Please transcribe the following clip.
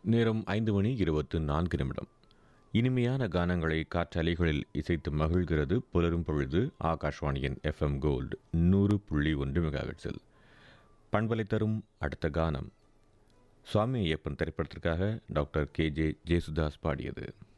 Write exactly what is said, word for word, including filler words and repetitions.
நேரம் ஐந்து மணி இருபத்து நான்கு நிமிடம். இனிமையான கானங்களை காற்றலைகளில் இசைத்து மகிழ்கிறது புலரும் பொழுது ஆகாஷ்வாணியின் எஃப்எம் கோல்டு நூறு புள்ளி ஒன்று மெகாஹெர்ட்ஸில். பண்பலை தரும் அடுத்த கானம் சுவாமி ஐயப்பன் திரைப்படத்திற்காக டாக்டர் கே ஜே ஜேசுதாஸ் பாடியது.